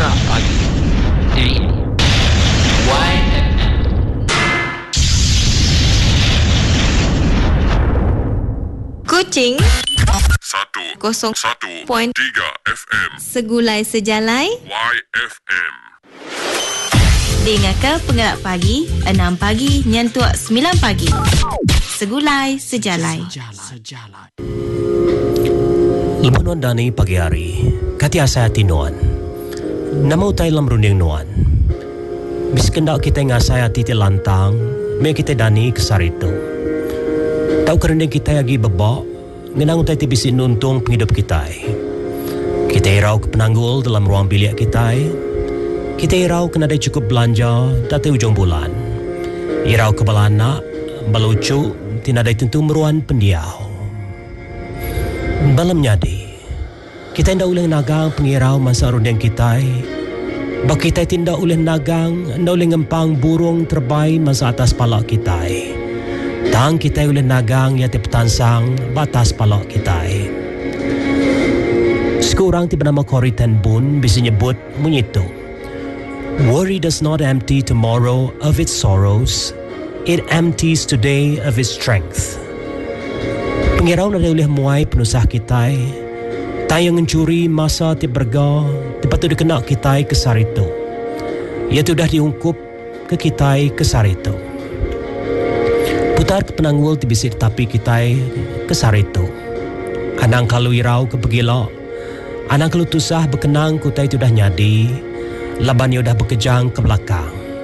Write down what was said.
Penggerak Pagi. Ini YFM. Kucing 101.3 FM Segulai Sejalai YFM. Dengarkan Penggerak Pagi 6 pagi nyantuk 9 pagi. Segulai Sejalai. Lemonon dani pagi hari kati asayati nuan nama utai lam runding nuan bis kendak kita ngasayati ti lantang me kita dani kesaritu tau kerending kita lagi bebak ngenang utai ti bisi nuntung penghidup kita irau ke penanggul dalam ruang bilik kita irau kena ada cukup belanja dati ujung bulan irau ke balanak balucu tina ada tentu meruan pendiau balam nyadi kita tidak boleh nagang pengirau masa rundeng kita bak kita tidak boleh nagang tidak boleh ngempang burung terbaik masa atas palak kita tang kita boleh nagang ya petansang batas palak kita sekurang tiba nama Corrie ten Boom bisa nyebut menyitu worry does not empty tomorrow of its sorrows, it empties today of its strength. Pengirau na boleh muai penusah kita tayang mencuri masa ti berga tepat tu dikena kita kesar itu ia tu dah diungkup ke kita kesar itu putar ke penanggul ti bisik tapi kita kesar itu anang kalau irau ke pegila anang kalau tusah berkenang kutai tu dah nyadi laban ia dah berkejang ke belakang